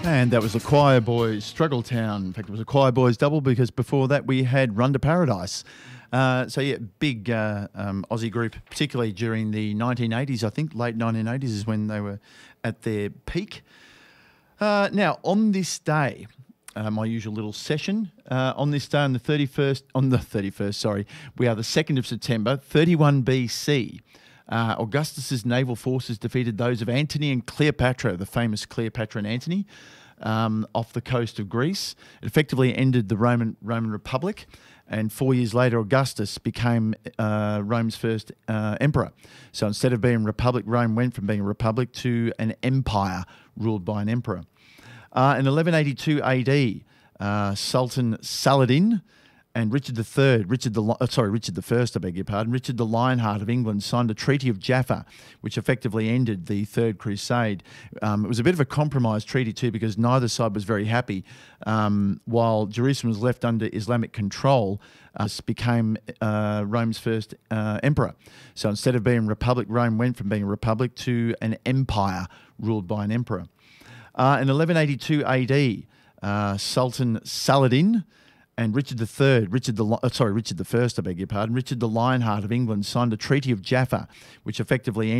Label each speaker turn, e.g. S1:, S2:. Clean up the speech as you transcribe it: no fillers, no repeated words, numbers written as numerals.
S1: And that was the Choir Boys, Struggle Town. In fact, it was a Choir Boys double because before that we had Run to Paradise. Big Aussie group, particularly during the 1980s, I think. Late 1980s is when they were at their peak. Now, on this day, my usual little session, on this day, on the 31st, we are the 2nd of September, 31 BC. Augustus's naval forces defeated those of Antony and Cleopatra, the famous Cleopatra and Antony, off the coast of Greece. It effectively ended the Roman Republic, and 4 years later, Augustus became Rome's first emperor. So instead of being a republic, Rome went from being a republic to an empire ruled by an emperor. In 1182 AD, Sultan Saladin and Richard I, Richard the Lionheart of England signed the Treaty of Jaffa, which effectively ended the Third Crusade. It was a bit of a compromise treaty too, because neither side was very happy. While Jerusalem was left under Islamic control, became Rome's first emperor. So instead of being a republic, Rome went from being a republic to an empire ruled by an emperor. In 1182 AD, Sultan Saladin and Richard I, Richard the Lionheart of England signed the Treaty of Jaffa, which effectively ended